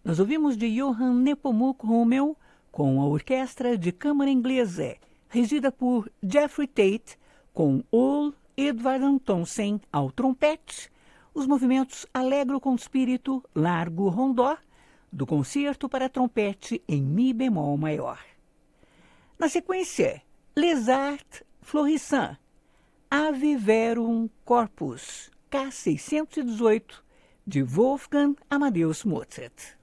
Nós ouvimos de Johann Nepomuk Hummel com a Orquestra de Câmara Inglesa, regida por Jeffrey Tate, com Ole Edvard Antonsen ao trompete, os movimentos Allegro com Spirito, Largo Rondó, do Concerto para Trompete em Mi bemol maior. Na sequência, Les Arts Florissants, Ave Verum Corpus, K618, de Wolfgang Amadeus Mozart.